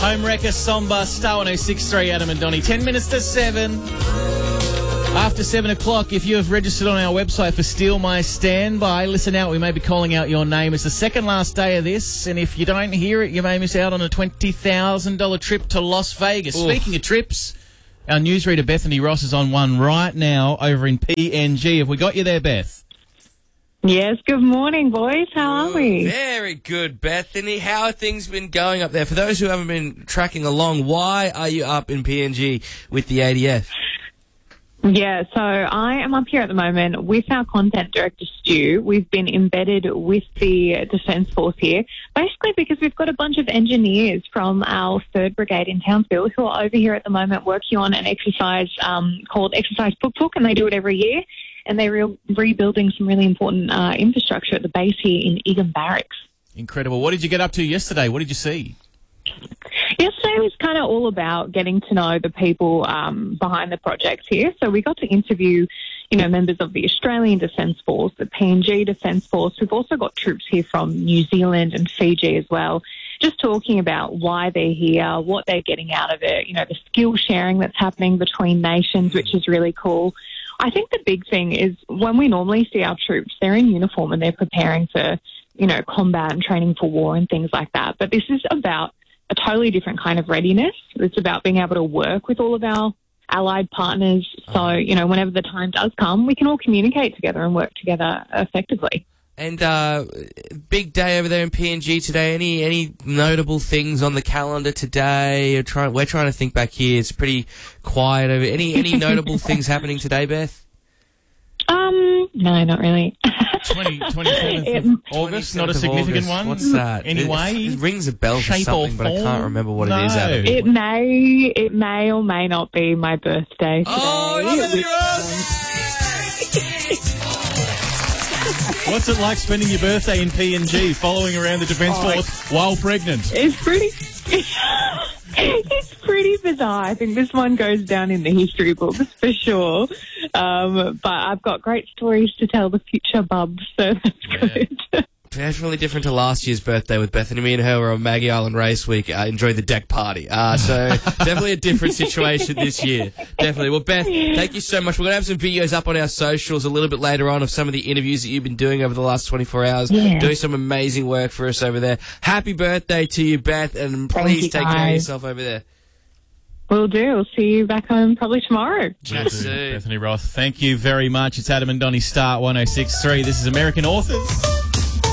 Home Wrecker, Somber, Star 1063, Adam and Donnie. 10 minutes to 7. After 7 o'clock, if you have registered on our website for Steal My Standby, listen out, we may be calling out your name. It's the second last day of this, and if you don't hear it, you may miss out on a $20,000 trip to Las Vegas. Oof. Speaking of trips, our newsreader Bethany Ross is on one right now over in PNG. Have we got you there, Beth? Yes, good morning, boys. How are we? Very good, Bethany. How have things been going up there? For those who haven't been tracking along, why are you up in PNG with the ADF? Yeah, so I am up here at the moment with our content director, Stu. We've been embedded with the Defence Force here, basically because we've got a bunch of engineers from our 3rd Brigade in Townsville who are over here at the moment working on an exercise called Exercise Tuk Tuk, and they do it every year. And they're rebuilding some really important infrastructure at the base here in Egan Barracks. Incredible. What did you get up to yesterday? What did you see? Yesterday was kind of all about getting to know the people behind the project here. So we got to interview, members of the Australian Defence Force, the PNG Defence Force. We've also got troops here from New Zealand and Fiji as well, just talking about why they're here, what they're getting out of it, the skill sharing that's happening between nations, which is really cool. I think the big thing is when we normally see our troops, they're in uniform and they're preparing for, combat and training for war and things like that. But this is about a totally different kind of readiness. It's about being able to work with all of our allied partners. So, whenever the time does come, we can all communicate together and work together effectively. And big day over there in PNG today. Any notable things on the calendar today? We're trying to think back here. It's pretty quiet over. Any notable things happening today, Beth? No, not really. 27th of August, not a significant one. What's that? Anyway, it rings a bell for something, but I can't remember what it is. Out of it may or may not be my birthday today. What's it like spending your birthday in PNG, following around the Defence Force while pregnant? It's pretty bizarre. I think this one goes down in the history books for sure. But I've got great stories to tell the future bubs, so that's good. Definitely different to last year's birthday with Bethany. Me and her were on Maggie Island Race Week. Enjoyed the deck party. So definitely a different situation this year. Definitely. Well, Beth, thank you so much. We're going to have some videos up on our socials a little bit later on of some of the interviews that you've been doing over the last 24 hours. Yeah. Doing some amazing work for us over there. Happy birthday to you, Beth, and please take care of yourself over there. Will do. We'll see you back home probably tomorrow. Chat soon. Bethany Ross, thank you very much. It's Adam and Donnie, Star 1063. This is American Authors.